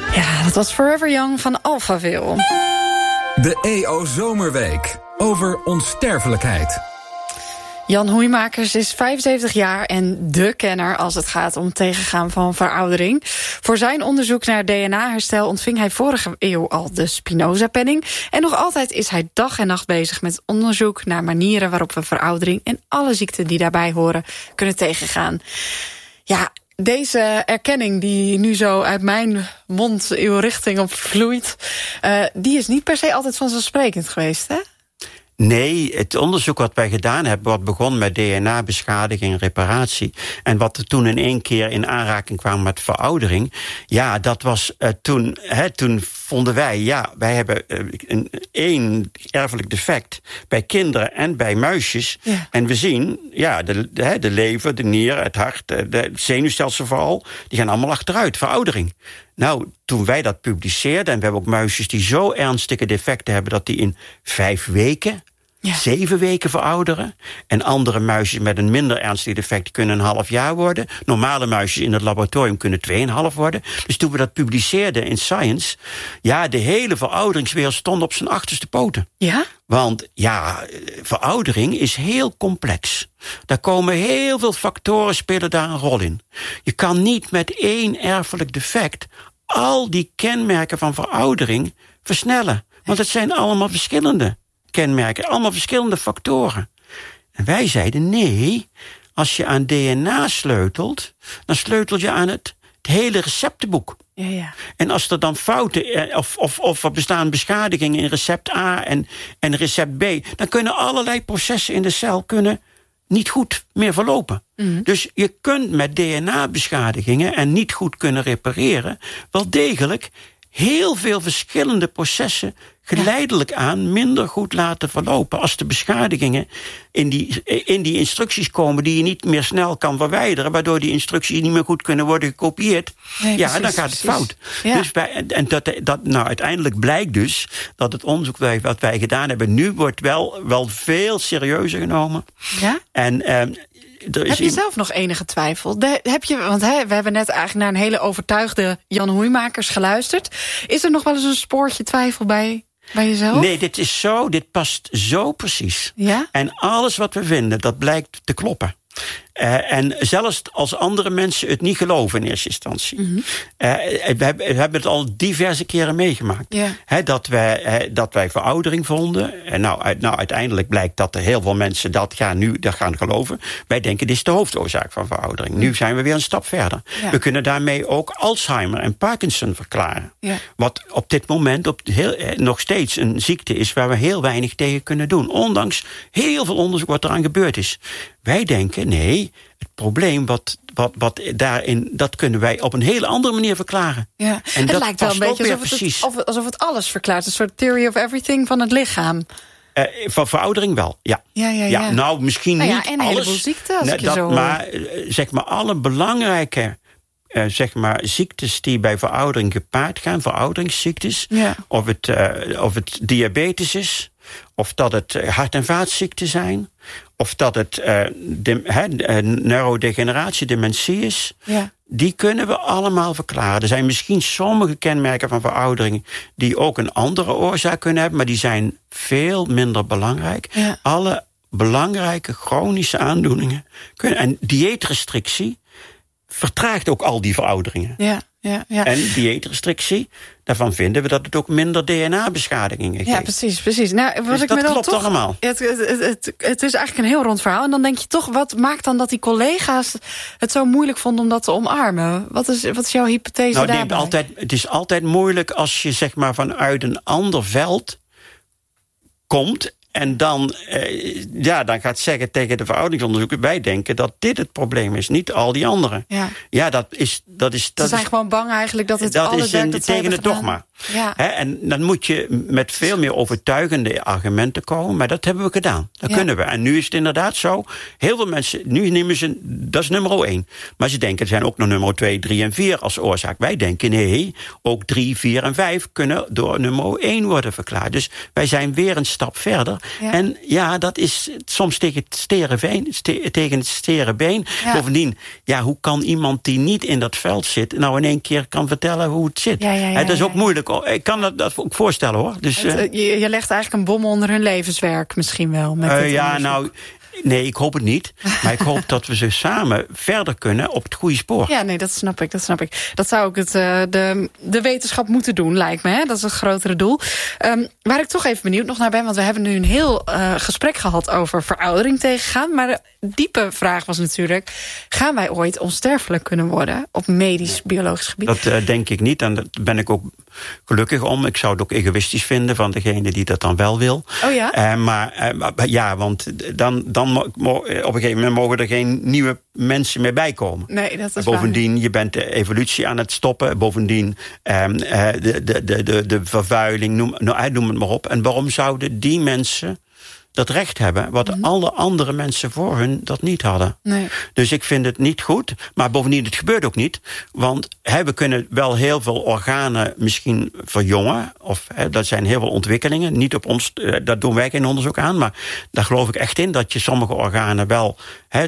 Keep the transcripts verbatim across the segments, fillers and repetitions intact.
Ja, dat was Forever Young van Alphaville. De E O Zomerweek over onsterfelijkheid. Jan Hoeimakers is vijfenzeventig jaar en dé kenner als het gaat om tegengaan van veroudering. Voor zijn onderzoek naar D N A-herstel ontving hij vorige eeuw al de Spinoza-penning. En nog altijd is hij dag en nacht bezig met onderzoek naar manieren waarop we veroudering en alle ziekten die daarbij horen kunnen tegengaan. Ja, deze erkenning die nu zo uit mijn mond uw richting op vloeit, uh, die is niet per se altijd vanzelfsprekend geweest, hè? Nee, het onderzoek wat wij gedaan hebben, wat begon met D N A-beschadiging en reparatie, en wat toen in één keer in aanraking kwam met veroudering, ja, dat was uh, toen, hè, toen vonden wij, ja, wij hebben uh, een één erfelijk defect bij kinderen en bij muisjes. Ja. En we zien, ja, de, de, de lever, de nier, het hart, de, het zenuwstelsel vooral, die gaan allemaal achteruit, veroudering. Nou, toen wij dat publiceerden, en we hebben ook muisjes die zo ernstige defecten hebben dat die in vijf weken, ja. zeven weken verouderen. En andere muisjes met een minder ernstig defect die kunnen een half jaar worden. Normale muisjes in het laboratorium kunnen tweeënhalf worden. Dus toen we dat publiceerden in Science, ja, de hele verouderingswereld stond op zijn achterste poten. Ja? Want ja, veroudering is heel complex. Daar komen heel veel factoren spelen daar een rol in. Je kan niet met één erfelijk defect al die kenmerken van veroudering versnellen. Want het zijn allemaal verschillende kenmerken, allemaal verschillende factoren. En wij zeiden, nee, als je aan D N A sleutelt, dan sleutel je aan het, het hele receptenboek. Ja, ja. En als er dan fouten, of, of, of er bestaan beschadigingen in recept A en, en recept B, dan kunnen allerlei processen in de cel kunnen niet goed meer verlopen. Mm. Dus je kunt met D N A-beschadigingen en niet goed kunnen repareren wel degelijk heel veel verschillende processen geleidelijk aan minder goed laten verlopen. Als de beschadigingen in die, in die instructies komen die je niet meer snel kan verwijderen, waardoor die instructies niet meer goed kunnen worden gekopieerd, nee, ja, precies, dan gaat het fout. Ja. Dus bij, en dat, dat, nou, uiteindelijk blijkt dus dat het onderzoek wat wij gedaan hebben nu wordt wel, wel veel serieuzer genomen. Ja? En um, Er is heb je zelf nog enige twijfel? De, heb je, want he, we hebben net eigenlijk naar een hele overtuigde Jan Hoeimakers geluisterd. Is er nog wel eens een spoortje twijfel bij, bij jezelf? Nee, dit is zo, dit past zo precies. Ja? En alles wat we vinden, dat blijkt te kloppen. Uh, en zelfs als andere mensen het niet geloven in eerste instantie. Mm-hmm. Uh, we, hebben, we hebben het al diverse keren meegemaakt. Yeah. He, dat, wij, he, dat wij veroudering vonden. En nou, uit, nou, uiteindelijk blijkt dat er heel veel mensen dat gaan nu dat gaan geloven. Wij denken, dit is de hoofdoorzaak van veroudering. Mm. Nu zijn we weer een stap verder. Yeah. We kunnen daarmee ook Alzheimer en Parkinson verklaren. Yeah. Wat op dit moment op heel, eh, nog steeds een ziekte is waar we heel weinig tegen kunnen doen. Ondanks heel veel onderzoek wat eraan gebeurd is. Wij denken, nee, het probleem wat, wat, wat daarin, dat kunnen wij op een hele andere manier verklaren. Ja. En het dat lijkt wel een beetje alsof het, het, alsof het alles verklaart. Een soort theory of everything van het lichaam. Uh, van veroudering wel, ja. Ja, ja, ja. ja nou, misschien nou ja, niet en alles. En een heleboel ziekten, als nee, ik je dat, zo... Maar uh, zeg maar alle belangrijke uh, zeg maar, ziektes die bij veroudering gepaard gaan, verouderingsziektes, ja. of, het, uh, of het diabetes is, of dat het uh, hart- en vaatziekten zijn, of dat het uh, de, he, uh, neurodegeneratie, dementie is, ja. Die kunnen we allemaal verklaren. Er zijn misschien sommige kenmerken van veroudering die ook een andere oorzaak kunnen hebben, maar die zijn veel minder belangrijk. Ja. Alle belangrijke chronische aandoeningen kunnen, en dieetrestrictie vertraagt ook al die verouderingen. Ja, ja, ja. En dieetrestrictie, daarvan vinden we dat het ook minder D N A-beschadigingen geeft. Ja, precies, precies. Nou, wat dus ik dat me dan klopt toch, allemaal. Het, het, het, het, het is eigenlijk een heel rond verhaal. En dan denk je toch, wat maakt dan dat die collega's het zo moeilijk vonden om dat te omarmen? Wat is, wat is jouw hypothese nou, daarbij? Nee, altijd, het is altijd moeilijk als je zeg maar vanuit een ander veld komt en dan, eh, ja, dan gaat zeggen tegen de verouderingsonderzoekers, wij denken dat dit het probleem is, niet al die anderen. Ja, ja dat is... Dat is dat ze zijn is, gewoon bang eigenlijk dat het dat alle is werk in, dat ze tegen het gedaan. dogma. Ja. He, en dan moet je met veel meer overtuigende argumenten komen. Maar dat hebben we gedaan. Dat ja. kunnen we. En nu is het inderdaad zo. Heel veel mensen, nu nemen ze, dat is nummer één. Maar ze denken, er zijn ook nog nummer twee, drie en vier als oorzaak. Wij denken, nee, ook drie, vier en vijf kunnen door nummer één worden verklaard. Dus wij zijn weer een stap verder. Ja. En ja, dat is soms tegen het steren been. Ste- tegen het steren been. Ja. Bovendien, ja, hoe kan iemand die niet in dat veld zit nou in één keer kan vertellen hoe het zit? Ja, ja, ja, He, dat is ook ja, ja. moeilijk. Ik kan dat, dat ook voorstellen, hoor. Dus, het, uh, je, je legt eigenlijk een bom onder hun levenswerk misschien wel. Met uh, ja, nou... Nee, ik hoop het niet. Maar ik hoop dat we ze samen verder kunnen op het goede spoor. Ja, nee, dat snap ik. Dat snap ik. Dat zou ook het, uh, de, de wetenschap moeten doen, lijkt me. Hè? Dat is het grotere doel. Um, waar ik toch even benieuwd nog naar ben, want we hebben nu een heel uh, gesprek gehad over veroudering tegengaan. Maar de diepe vraag was natuurlijk, gaan wij ooit onsterfelijk kunnen worden op medisch-biologisch gebied? Dat uh, denk ik niet. En daar ben ik ook gelukkig om. Ik zou het ook egoïstisch vinden van degene die dat dan wel wil. Oh ja? Uh, maar uh, ja, want dan, dan mo- mo- op een gegeven moment mogen er geen nieuwe mensen meer bij komen. Nee, dat is Bovendien, waar. je bent de evolutie aan het stoppen. Bovendien, um, uh, de, de, de, de, de vervuiling, noem, noem het maar op. En waarom zouden die mensen dat recht hebben, wat mm-hmm. alle andere mensen voor hun dat niet hadden. Nee. Dus ik vind het niet goed, maar bovendien, het gebeurt ook niet. Want he, we kunnen wel heel veel organen misschien verjongen, of he, dat zijn heel veel ontwikkelingen, niet op ons, uh, daar doen wij geen onderzoek aan, maar daar geloof ik echt in, dat je sommige organen wel he,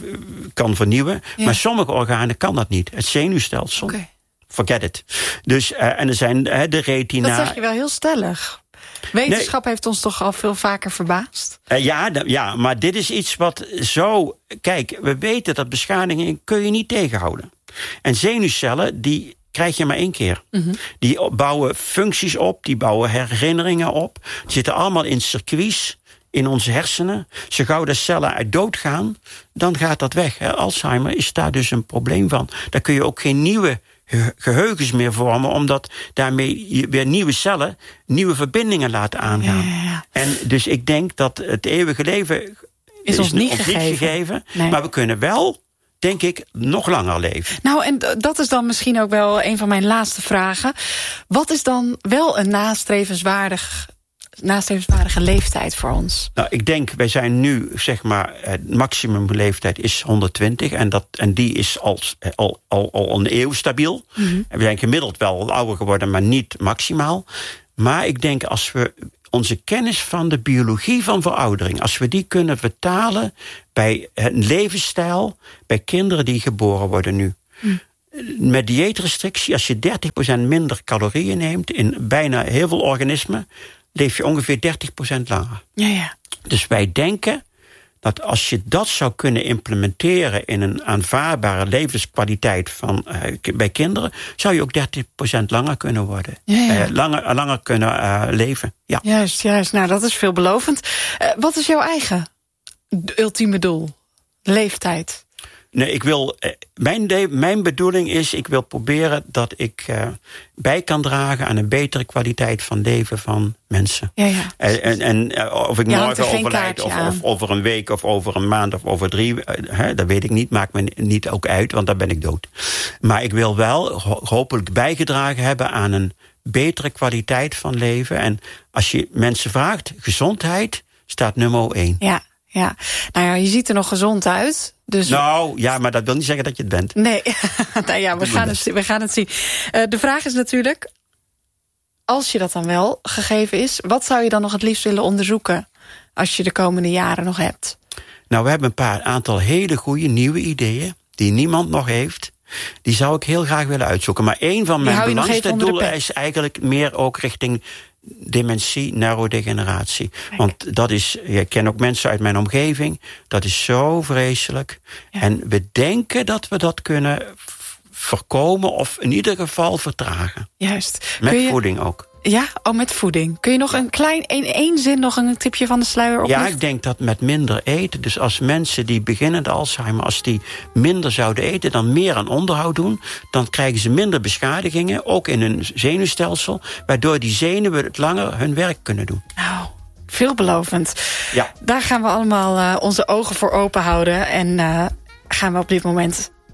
kan vernieuwen, ja. maar sommige organen kan dat niet. Het zenuwstelsel, okay. forget it. Dus, uh, en er zijn uh, de retina... Dat zeg je wel heel stellig. Wetenschap nee. heeft ons toch al veel vaker verbaasd? Uh, ja, d- ja, maar dit is iets wat zo... Kijk, we weten dat beschadigingen kun je niet tegenhouden. En zenuwcellen, die krijg je maar één keer. Mm-hmm. Die bouwen functies op, die bouwen herinneringen op. Die zitten allemaal in circuits in onze hersenen. Zo gauw de cellen uit doodgaan, dan gaat dat weg. Hè. Alzheimer is daar dus een probleem van. Daar kun je ook geen nieuwe geheugens meer vormen, omdat daarmee je weer nieuwe cellen, nieuwe verbindingen laten aangaan. Ja, ja, ja. En dus ik denk dat het eeuwige leven is, is ons niet ons gegeven. Niet gegeven nee. Maar we kunnen wel, denk ik, nog langer leven. Nou, en dat is dan misschien ook wel een van mijn laatste vragen. Wat is dan wel een nastrevenswaardig nastrevenswaardige leeftijd voor ons? Nou, ik denk, wij zijn nu, zeg maar, het maximumleeftijd is honderdtwintig. En, dat, en die is al, al, al, al een eeuw stabiel. Mm-hmm. En we zijn gemiddeld wel ouder geworden, maar niet maximaal. Maar ik denk, als we onze kennis van de biologie van veroudering, als we die kunnen vertalen bij een levensstijl, bij kinderen die geboren worden nu. Mm. Met dieetrestrictie, als je dertig procent minder calorieën neemt in bijna heel veel organismen, leef je ongeveer dertig procent langer. Ja, ja. Dus wij denken dat als je dat zou kunnen implementeren in een aanvaardbare levenskwaliteit van, uh, bij kinderen, zou je ook dertig procent langer kunnen worden. Ja, ja. Uh, langer, langer kunnen uh, leven. Ja. Juist, juist. Nou, dat is veelbelovend. Uh, wat is jouw eigen ultieme doel? Leeftijd? Nee, ik wil, mijn, de, mijn bedoeling is, ik wil proberen dat ik uh, bij kan dragen aan een betere kwaliteit van leven van mensen. Ja, ja. En, en, en of ik ja, morgen overlijd, of, of over een week, of over een maand, of over drie, uh, hè, dat weet ik niet, maakt me niet ook uit, want dan ben ik dood. Maar ik wil wel ho- hopelijk bijgedragen hebben aan een betere kwaliteit van leven. En als je mensen vraagt, gezondheid staat nummer één. Ja. Ja, nou ja, je ziet er nog gezond uit. Dus... Nou, ja, maar dat wil niet zeggen dat je het bent. Nee, nou ja, we gaan, het, we gaan het zien. Uh, de vraag is natuurlijk, als je dat dan wel gegeven is, wat zou je dan nog het liefst willen onderzoeken als je de komende jaren nog hebt? Nou, we hebben een paar aantal hele goede nieuwe ideeën die niemand nog heeft. Die zou ik heel graag willen uitzoeken. Maar één van mijn belangrijkste doelen is eigenlijk meer ook richting dementie, neurodegeneratie. Kijk. Want dat is, ik ken ook mensen uit mijn omgeving, dat is zo vreselijk. Ja. En we denken dat we dat kunnen voorkomen of in ieder geval vertragen. Juist. Met je... voeding ook. Ja, oh, met voeding. Kun je nog een klein, in één zin nog een tipje van de sluier oplichten? Ja, ik denk dat met minder eten, dus als mensen die beginnende Alzheimer, als die minder zouden eten, dan meer aan onderhoud doen, dan krijgen ze minder beschadigingen, ook in hun zenuwstelsel, waardoor die zenuwen het langer hun werk kunnen doen. Nou, veelbelovend. Ja. Daar gaan we allemaal uh, onze ogen voor open houden en uh, gaan we op dit moment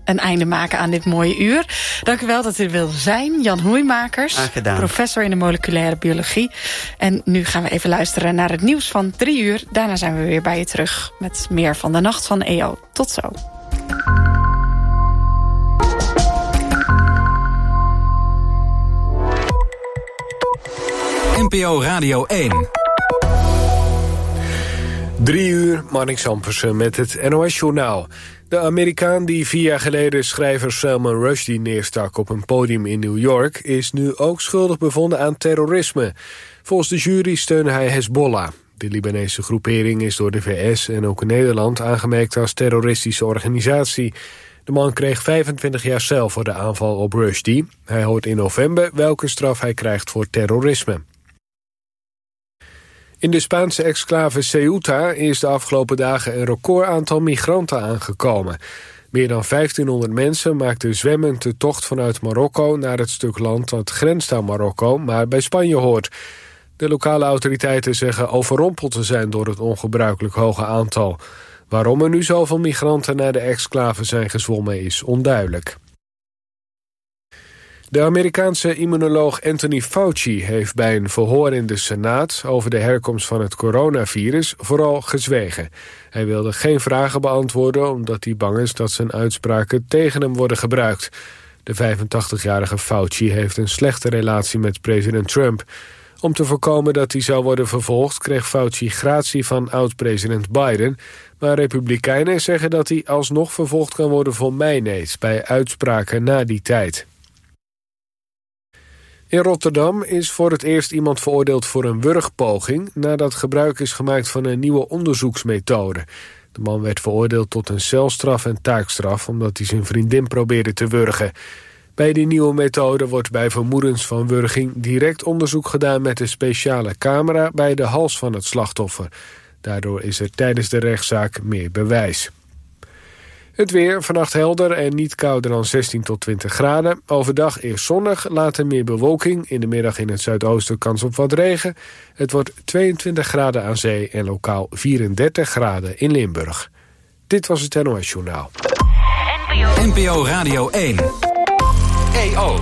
een einde maken aan dit mooie uur. Dank u wel dat u er wilde zijn. Jan Hoeimakers, professor in de moleculaire biologie. En nu gaan we even luisteren naar het nieuws van drie uur. Daarna zijn we weer bij je terug met meer van de Nacht van E O. Tot zo. N P O Radio één. Drie uur, Marnix Ampersen met het N O S-journaal. De Amerikaan die vier jaar geleden schrijver Salman Rushdie neerstak op een podium in New York is nu ook schuldig bevonden aan terrorisme. Volgens de jury steunde hij Hezbollah. De Libanese groepering is door de V S en ook in Nederland aangemerkt als terroristische organisatie. De man kreeg vijfentwintig jaar cel voor de aanval op Rushdie. Hij hoort in november welke straf hij krijgt voor terrorisme. In de Spaanse exclave Ceuta is de afgelopen dagen een recordaantal migranten aangekomen. Meer dan vijftienhonderd mensen maakten zwemmend de tocht vanuit Marokko naar het stuk land dat grenst aan Marokko, maar bij Spanje hoort. De lokale autoriteiten zeggen overrompeld te zijn door het ongebruikelijk hoge aantal. Waarom er nu zoveel migranten naar de exclave zijn gezwommen is onduidelijk. De Amerikaanse immunoloog Anthony Fauci heeft bij een verhoor in de Senaat over de herkomst van het coronavirus vooral gezwegen. Hij wilde geen vragen beantwoorden omdat hij bang is dat zijn uitspraken tegen hem worden gebruikt. De vijfentachtigjarige Fauci heeft een slechte relatie met president Trump. Om te voorkomen dat hij zou worden vervolgd kreeg Fauci gratie van oud-president Biden, maar republikeinen zeggen dat hij alsnog vervolgd kan worden voor meineet bij uitspraken na die tijd. In Rotterdam is voor het eerst iemand veroordeeld voor een wurgpoging nadat gebruik is gemaakt van een nieuwe onderzoeksmethode. De man werd veroordeeld tot een celstraf en taakstraf omdat hij zijn vriendin probeerde te wurgen. Bij die nieuwe methode wordt bij vermoedens van wurging direct onderzoek gedaan met een speciale camera bij de hals van het slachtoffer. Daardoor is er tijdens de rechtszaak meer bewijs. Het weer, vannacht helder en niet kouder dan zestien tot twintig graden. Overdag eerst zonnig, later meer bewolking. In de middag in het zuidoosten kans op wat regen. Het wordt tweeëntwintig graden aan zee en lokaal vierendertig graden in Limburg. Dit was het N O S-journaal. N P O Radio één. E O.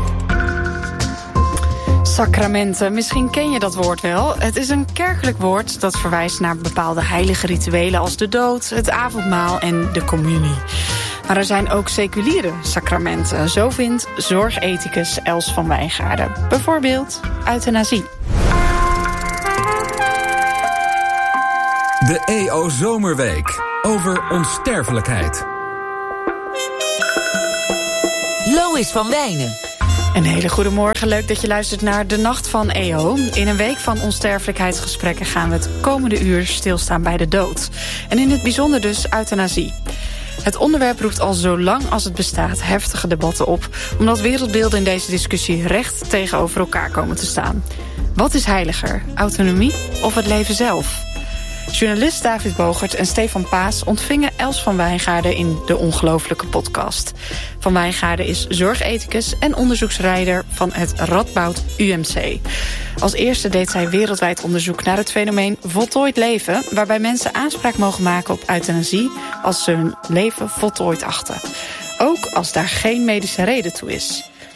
Sacramenten, misschien ken je dat woord wel. Het is een kerkelijk woord dat verwijst naar bepaalde heilige rituelen als de dood, het avondmaal en de communie. Maar er zijn ook seculiere sacramenten. Zo vindt zorgethicus Els van Wijngaarden. Bijvoorbeeld euthanasie. De E O Zomerweek over onsterfelijkheid. Lois van Wijnen. Een hele goede morgen, leuk dat je luistert naar De Nacht van E O. In een week van onsterfelijkheidsgesprekken gaan we het komende uur stilstaan bij de dood. En in het bijzonder dus euthanasie. Het onderwerp roept al zo lang als het bestaat heftige debatten op, omdat wereldbeelden in deze discussie recht tegenover elkaar komen te staan. Wat is heiliger, autonomie of het leven zelf? Journalist David Bogert en Stefan Paas ontvingen Els van Wijngaarden in De Ongelooflijke podcast. Van Wijngaarden is zorgethicus en onderzoeksleider van het Radboud U M C. Als eerste deed zij wereldwijd onderzoek naar het fenomeen voltooid leven, waarbij mensen aanspraak mogen maken op euthanasie als ze hun leven voltooid achten. Ook als daar geen medische reden toe is.